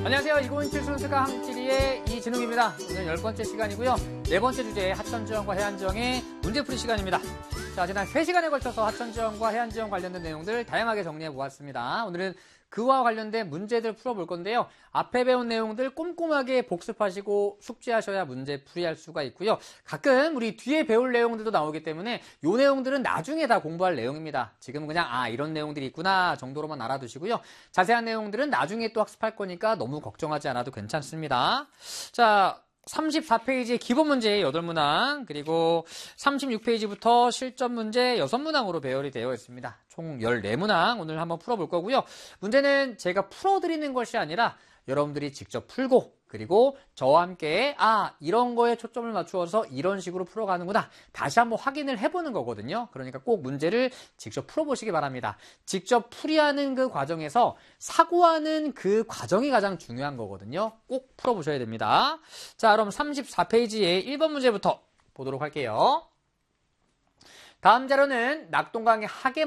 안녕하세요. 2017 수능특강 한국지리의 이진웅입니다. 오늘 10번째 시간이고요. 네 번째 주제 하천지원과 해안지원의 문제풀이 시간입니다. 자, 지난 3시간에 걸쳐서 하천지원과 해안지원 관련된 내용들 다양하게 정리해 보았습니다. 오늘은 그와 관련된 문제들 풀어볼 건데요. 앞에 배운 내용들 꼼꼼하게 복습하시고 숙지하셔야 문제 풀이할 수가 있고요. 가끔 우리 뒤에 배울 내용들도 나오기 때문에 이 내용들은 나중에 다 공부할 내용입니다. 지금 그냥 이런 내용들이 있구나 정도로만 알아두시고요. 자세한 내용들은 나중에 또 학습할 거니까 너무 걱정하지 않아도 괜찮습니다. 자, 34페이지의 기본 문제 8문항, 그리고 36페이지부터 실전 문제 6문항으로 배열이 되어 있습니다. 총 14문항 오늘 한번 풀어볼 거고요. 문제는 제가 풀어드리는 것이 아니라 여러분들이 직접 풀고, 그리고 저와 함께 이런 거에 초점을 맞추어서 이런 식으로 풀어가는구나 다시 한번 확인을 해보는 거거든요. 그러니까 꼭 문제를 직접 풀어보시기 바랍니다. 직접 풀이하는 그 과정에서 사고하는 그 과정이 가장 중요한 거거든요. 꼭 풀어보셔야 됩니다. 자, 그럼 34페이지의 1번 문제부터 보도록 할게요. 다음 자료는 낙동강의 하계